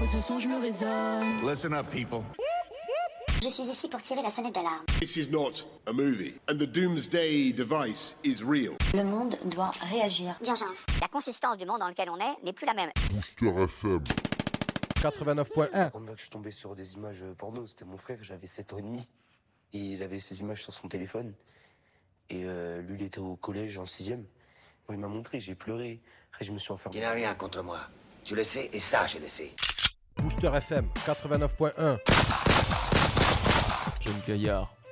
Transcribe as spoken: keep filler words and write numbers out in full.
quoi ce son, je me raisonne. Listen up, people. Je suis ici pour tirer la sonnette d'alarme. This is not a movie, and the doomsday device is real. Le monde doit réagir. D'urgence. La consistance du monde dans lequel on est n'est plus la même. Booster F M quatre-vingt-neuf point un. La première fois que je suis tombé sur des images porno, c'était mon frère, j'avais sept ans et demi. Et il avait ces images sur son téléphone. Et euh, lui, il était au collège en sixième. Bon, il m'a montré, j'ai pleuré. Après, je me suis enfermé. Tu n'as rien contre moi. Tu le sais, et ça, je le sais. Booster F M quatre-vingt-neuf point un. Jeune Gaillard.